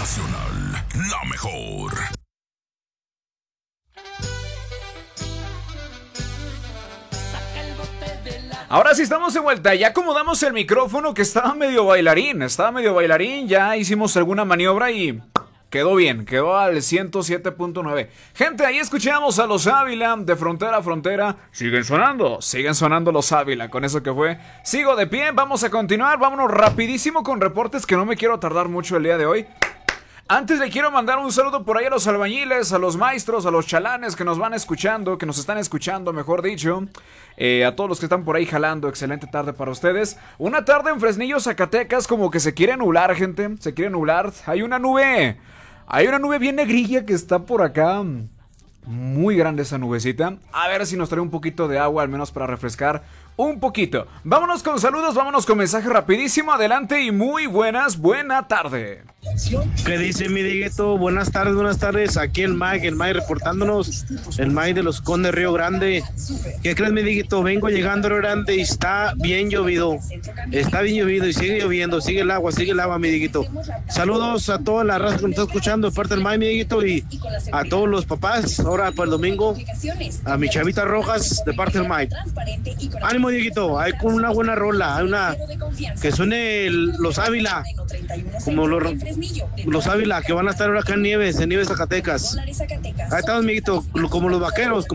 Nacional, la mejor. Ahora sí estamos de vuelta, ya acomodamos el micrófono que estaba medio bailarín, ya hicimos alguna maniobra y quedó bien, quedó al 107.9. Gente, ahí escuchamos a los Ávila de frontera a frontera, siguen sonando los Ávila, con eso que fue. Sigo de pie, vamos a continuar, vámonos rapidísimo con reportes que no me quiero tardar mucho el día de hoy. Antes le quiero mandar un saludo por ahí a los albañiles, a los maestros, a los chalanes que nos van escuchando, que nos están escuchando, mejor dicho. A todos los que están por ahí jalando, excelente tarde para ustedes. Una tarde en Fresnillo, Zacatecas, como que se quiere nublar, gente, se quiere nublar. Hay una nube bien negrilla que está por acá. Muy grande esa nubecita. A ver si nos trae un poquito de agua, al menos para refrescar un poquito. Vámonos con saludos, vámonos con mensaje rapidísimo. Adelante y muy buena tarde. ¿Qué dice mi Dieguito? Buenas tardes. Aquí el Mike reportándonos. El Mike de los Condes Río Grande. ¿Qué crees, mi Dieguito? Vengo llegando a Río Grande y está bien llovido. Está bien llovido y sigue lloviendo. Sigue el agua, mi Dieguito. Saludos a toda la raza que me está escuchando de parte del Mike, mi Dieguito, y a todos los papás. Ahora para el domingo, a mi chavita Rojas de parte del Mike. Ánimo, Dieguito. Hay con una buena rola. Hay una que suene los Ávila. Como los Ávila, que van a estar ahora acá en Nieves Zacatecas. Ahí estamos, amiguito, como los vaqueros.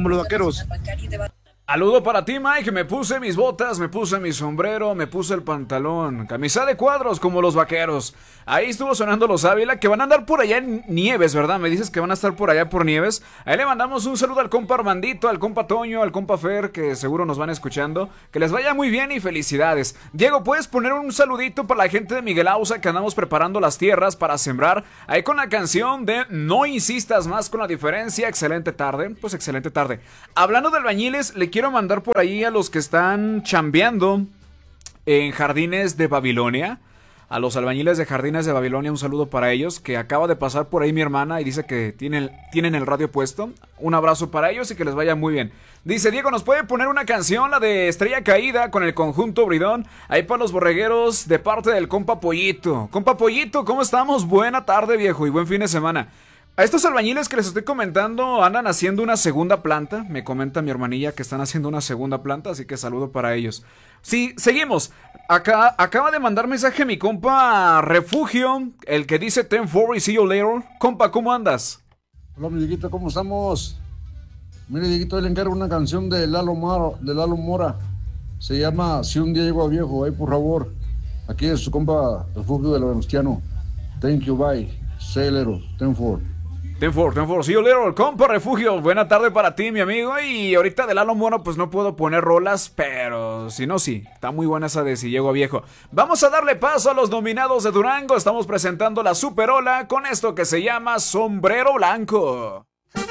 Saludo para ti, Mike. Me puse mis botas, me puse mi sombrero, me puse el pantalón, camisa de cuadros como los vaqueros. Ahí estuvo sonando los Ávila, que van a andar por allá en Nieves, ¿verdad? Me dices que van a estar por allá por Nieves. Ahí le mandamos un saludo al compa Armandito, al compa Toño, al compa Fer, que seguro nos van escuchando. Que les vaya muy bien y felicidades. Diego, ¿puedes poner un saludito para la gente de Miguel Ausa, que andamos preparando las tierras para sembrar? Ahí con la canción de No insistas más con la diferencia. Excelente tarde, pues excelente tarde. Hablando de albañiles, le quiero mandar por ahí a los que están chambeando en Jardines de Babilonia. A los albañiles de Jardines de Babilonia, un saludo para ellos, que acaba de pasar por ahí mi hermana y dice que tienen el radio puesto. Un abrazo para ellos y que les vaya muy bien. Dice Diego, ¿nos puede poner una canción, la de Estrella Caída, con el conjunto Bridón? Ahí para los borregueros, de parte del compa Pollito. Compa Pollito, ¿cómo estamos? Buena tarde, viejo, y buen fin de semana. A estos albañiles que les estoy comentando andan haciendo una segunda planta. Me comenta mi hermanilla que están haciendo una segunda planta, así que saludo para ellos. Sí, seguimos. Acaba de mandar mensaje mi compa Refugio, el que dice 10-4 y see you later. Compa, ¿cómo andas? Hola, mi Dieguito, ¿cómo estamos? Mire, Dieguito, le encargo una canción de Lalo Mora. Se llama Si un día llego a viejo, ahí por favor. Aquí es su compa Refugio de Venustiano. Thank you, bye. Say later, 10-4. 10-4, see you later, compa Refugio. Buena tarde para ti, mi amigo. Y ahorita de Lalo Mora pues no puedo poner rolas, pero si no, sí, está muy buena esa de Si llego a viejo. Vamos a darle paso a los nominados de Durango. Estamos presentando la Superola con esto que se llama Sombrero Blanco.